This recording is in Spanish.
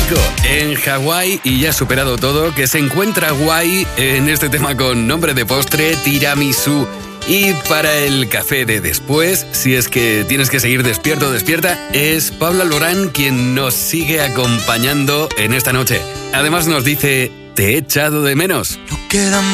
chico en Hawái y ya ha superado todo, que se encuentra guay en este tema con nombre de postre, tiramisú. Y para el café de después, si es que tienes que seguir despierto o despierta, es Pablo Alborán quien nos sigue acompañando en esta noche. Además nos dice, te he echado de menos. No queda